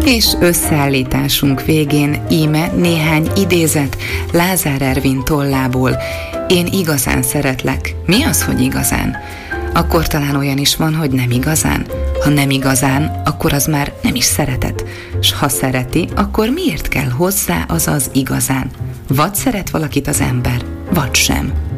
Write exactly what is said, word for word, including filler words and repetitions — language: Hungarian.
És összeállításunk végén íme néhány idézet Lázár Ervin tollából. Én igazán szeretlek. Mi az, hogy igazán? Akkor talán olyan is van, hogy nem igazán. Ha nem igazán, akkor az már nem is szeretet. S ha szereti, akkor miért kell hozzá az az igazán? Vagy szeret valakit az ember, vagy sem.